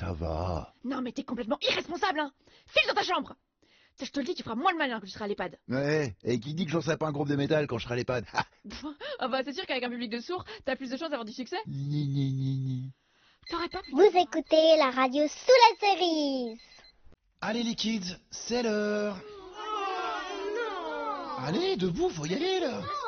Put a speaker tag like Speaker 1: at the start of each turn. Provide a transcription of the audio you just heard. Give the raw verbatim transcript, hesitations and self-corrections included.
Speaker 1: ça va.
Speaker 2: Non mais t'es complètement irresponsable, hein. File dans ta chambre. Ça, je te le dis, tu feras moins le malin quand tu seras à l'EHPAD.
Speaker 1: Ouais, et qui dit que j'en serai pas un groupe de métal quand je serai à l'EHPAD? Ah,
Speaker 2: Ah bah c'est sûr qu'avec un public de sourds, t'as plus de chances d'avoir du succès.
Speaker 1: ni, ni, ni, ni.
Speaker 2: T'aurais pas pu...
Speaker 3: Vous écoutez la radio sous la cerise.
Speaker 1: Allez les kids, c'est l'heure. Allez, debout, faut y aller là.